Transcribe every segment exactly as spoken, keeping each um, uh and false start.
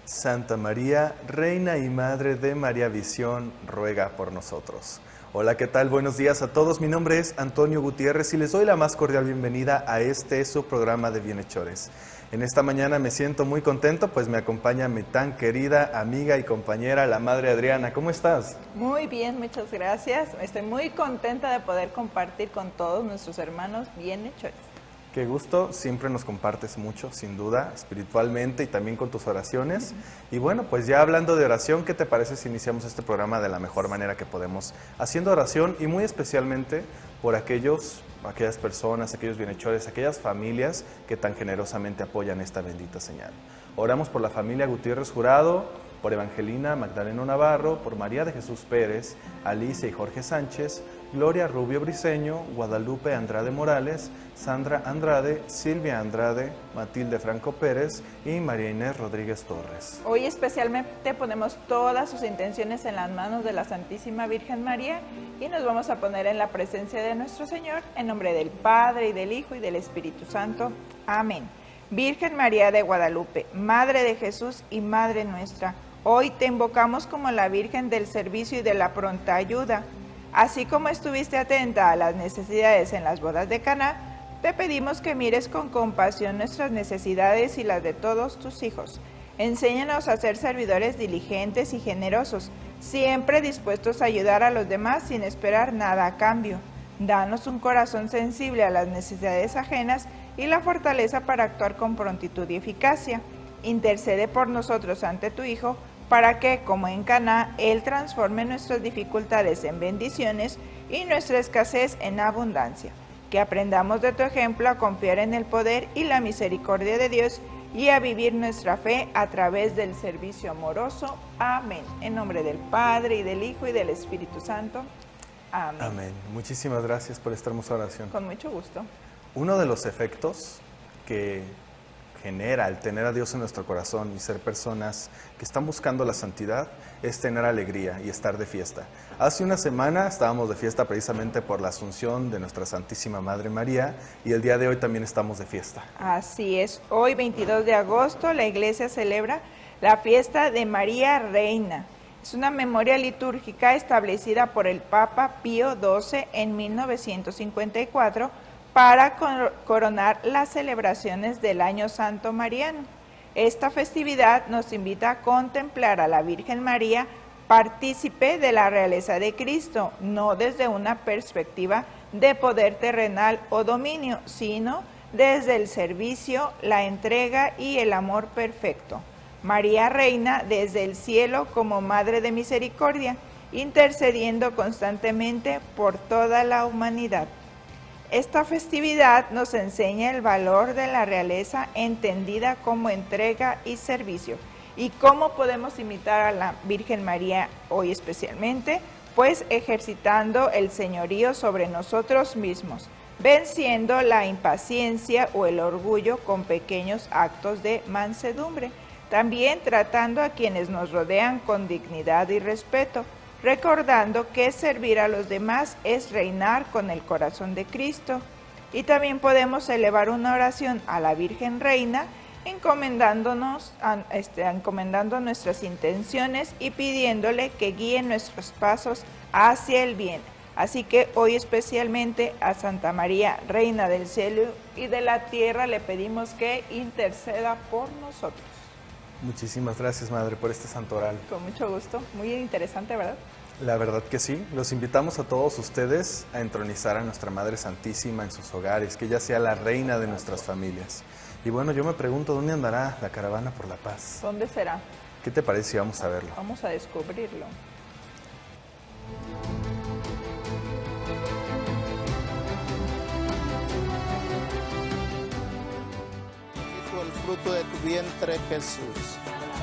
Santa María, Reina y Madre de María Visión, ruega por nosotros. Hola, ¿qué tal? Buenos días a todos. Mi nombre es Antonio Gutiérrez y les doy la más cordial bienvenida a este su programa de Bienhechores. En esta mañana me siento muy contento, pues me acompaña mi tan querida amiga y compañera, la Madre Adriana. ¿Cómo estás? Muy bien, muchas gracias. Estoy muy contenta de poder compartir con todos nuestros hermanos bienhechores. Qué gusto, siempre nos compartes mucho, sin duda, espiritualmente y también con tus oraciones. Uh-huh. Y bueno, pues ya hablando de oración, ¿qué te parece si iniciamos este programa de la mejor manera que podemos? Haciendo oración y muy especialmente por aquellos, aquellas personas, aquellos bienhechores, aquellas familias que tan generosamente apoyan esta bendita señal. Oramos por la familia Gutiérrez Jurado, por Evangelina Magdaleno Navarro, por María de Jesús Pérez, Alicia y Jorge Sánchez, Gloria Rubio Briceño, Guadalupe Andrade Morales, Sandra Andrade, Silvia Andrade, Matilde Franco Pérez y María Inés Rodríguez Torres. Hoy especialmente ponemos todas sus intenciones en las manos de la Santísima Virgen María y nos vamos a poner en la presencia de nuestro Señor, en nombre del Padre, y del Hijo, y del Espíritu Santo. Amén. Virgen María de Guadalupe, Madre de Jesús y Madre nuestra, hoy te invocamos como la Virgen del servicio y de la pronta ayuda. Así como estuviste atenta a las necesidades en las bodas de Caná, te pedimos que mires con compasión nuestras necesidades y las de todos tus hijos. Enséñanos a ser servidores diligentes y generosos, siempre dispuestos a ayudar a los demás sin esperar nada a cambio. Danos un corazón sensible a las necesidades ajenas y la fortaleza para actuar con prontitud y eficacia. Intercede por nosotros ante tu Hijo, para que, como en Caná, Él transforme nuestras dificultades en bendiciones y nuestra escasez en abundancia. Que aprendamos de tu ejemplo a confiar en el poder y la misericordia de Dios y a vivir nuestra fe a través del servicio amoroso. Amén. En nombre del Padre, y del Hijo, y del Espíritu Santo. Amén. Amén. Muchísimas gracias por esta hermosa oración. Con mucho gusto. Uno de los efectos que genera el tener a Dios en nuestro corazón y ser personas que están buscando la santidad es tener alegría y estar de fiesta. Hace una semana estábamos de fiesta precisamente por la Asunción de nuestra Santísima Madre María y el día de hoy también estamos de fiesta. Así es, hoy veintidós de agosto la Iglesia celebra la fiesta de María Reina. Es una memoria litúrgica establecida por el Papa Pío doce en mil novecientos cincuenta y cuatro para coronar las celebraciones del Año Santo Mariano. Esta festividad nos invita a contemplar a la Virgen María partícipe de la realeza de Cristo, no desde una perspectiva de poder terrenal o dominio, sino desde el servicio, la entrega y el amor perfecto. María Reina desde el cielo como Madre de Misericordia, intercediendo constantemente por toda la humanidad. Esta festividad nos enseña el valor de la realeza entendida como entrega y servicio. ¿Y cómo podemos imitar a la Virgen María hoy especialmente? Pues ejercitando el señorío sobre nosotros mismos, venciendo la impaciencia o el orgullo con pequeños actos de mansedumbre. También tratando a quienes nos rodean con dignidad y respeto, recordando que servir a los demás es reinar con el corazón de Cristo. Y también podemos elevar una oración a la Virgen Reina, encomendándonos, este, encomendando nuestras intenciones y pidiéndole que guíe nuestros pasos hacia el bien. Así que hoy especialmente a Santa María, Reina del cielo y de la tierra, le pedimos que interceda por nosotros. Muchísimas gracias, Madre, por este santo oral. Con mucho gusto, muy interesante, ¿verdad? La verdad que sí. Los invitamos a todos ustedes a entronizar a nuestra Madre Santísima en sus hogares, que ella sea la reina de nuestras familias. Y bueno, yo me pregunto, ¿dónde andará la caravana por la paz? ¿Dónde será? ¿Qué te parece si vamos a verlo? Vamos a descubrirlo. El fruto de tu vientre, Jesús.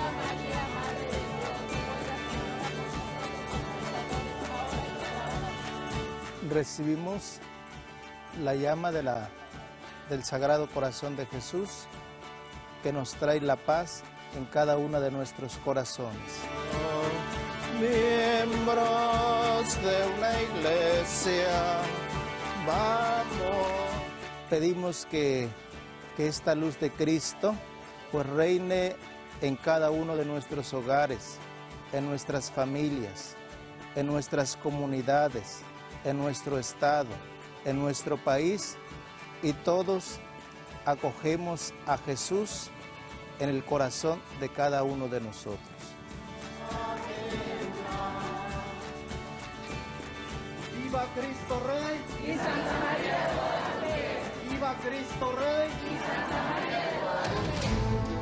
Recibimos la llama de la, del Sagrado Corazón de Jesús, que nos trae la paz en cada uno de nuestros corazones. Oh, miembros de una iglesia, vamos. Pedimos que, que esta luz de Cristo pues reine en cada uno de nuestros hogares, en nuestras familias, en nuestras comunidades, en nuestro estado, en nuestro país, y todos acogemos a Jesús en el corazón de cada uno de nosotros. ¡Viva Cristo Rey! ¡Y Santa María de Guadalupe! ¡Viva Cristo Rey! ¡Y Santa María de Guadalupe!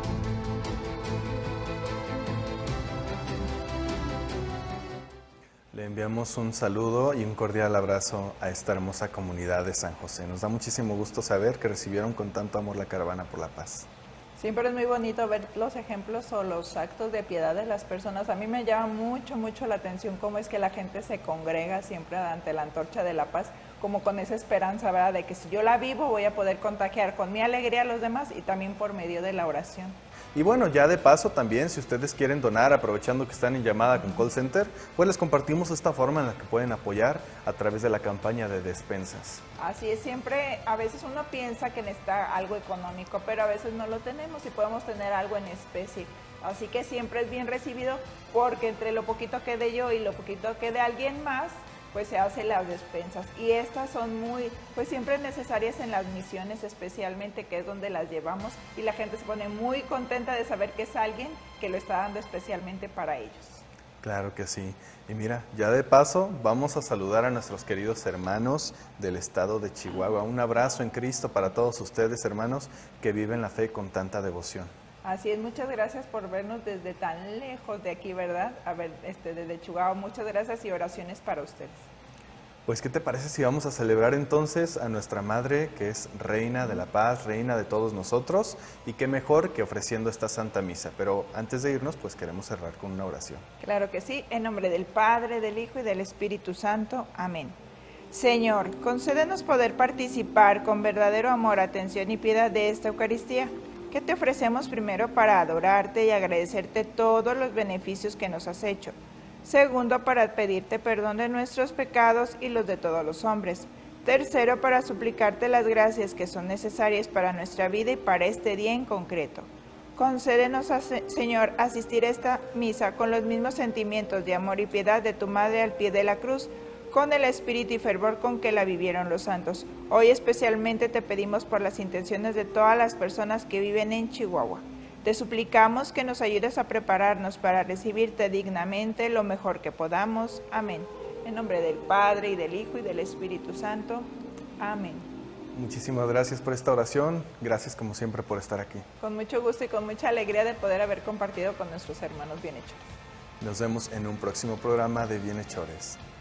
Le enviamos un saludo y un cordial abrazo a esta hermosa comunidad de San José. Nos da muchísimo gusto saber que recibieron con tanto amor la Caravana por la Paz. Siempre es muy bonito ver los ejemplos o los actos de piedad de las personas. A mí me llama mucho, mucho la atención cómo es que la gente se congrega siempre ante la antorcha de la paz, como con esa esperanza, ¿verdad?, de que si yo la vivo voy a poder contagiar con mi alegría a los demás y también por medio de la oración. Y bueno, ya de paso también, si ustedes quieren donar, aprovechando que están en llamada con Call Center, pues les compartimos esta forma en la que pueden apoyar a través de la campaña de despensas. Así es, siempre, a veces uno piensa que necesita algo económico, pero a veces no lo tenemos y podemos tener algo en especie. Así que siempre es bien recibido, porque entre lo poquito que dé yo y lo poquito que dé alguien más, pues se hacen las despensas. Y estas son muy, pues siempre necesarias en las misiones, especialmente, que es donde las llevamos, y la gente se pone muy contenta de saber que es alguien que lo está dando especialmente para ellos. Claro que sí. Y mira, ya de paso vamos a saludar a nuestros queridos hermanos del estado de Chihuahua. Un abrazo en Cristo para todos ustedes, hermanos, que viven la fe con tanta devoción. Así es, muchas gracias por vernos desde tan lejos de aquí, ¿verdad? A ver, este, desde Chihuahua, muchas gracias y oraciones para ustedes. Pues, ¿qué te parece si vamos a celebrar entonces a nuestra Madre, que es Reina de la Paz, Reina de todos nosotros, y qué mejor que ofreciendo esta Santa Misa? Pero antes de irnos, pues queremos cerrar con una oración. Claro que sí, en nombre del Padre, del Hijo y del Espíritu Santo. Amén. Señor, concédenos poder participar con verdadero amor, atención y piedad de esta Eucaristía, que te ofrecemos primero para adorarte y agradecerte todos los beneficios que nos has hecho. Segundo, para pedirte perdón de nuestros pecados y los de todos los hombres. Tercero, para suplicarte las gracias que son necesarias para nuestra vida y para este día en concreto. Concédenos, Señor, asistir a esta misa con los mismos sentimientos de amor y piedad de tu Madre al pie de la cruz, con el espíritu y fervor con que la vivieron los santos. Hoy especialmente te pedimos por las intenciones de todas las personas que viven en Chihuahua. Te suplicamos que nos ayudes a prepararnos para recibirte dignamente lo mejor que podamos. Amén. En nombre del Padre, y del Hijo, y del Espíritu Santo. Amén. Muchísimas gracias por esta oración. Gracias como siempre por estar aquí. Con mucho gusto y con mucha alegría de poder haber compartido con nuestros hermanos bienhechores. Nos vemos en un próximo programa de Bienhechores.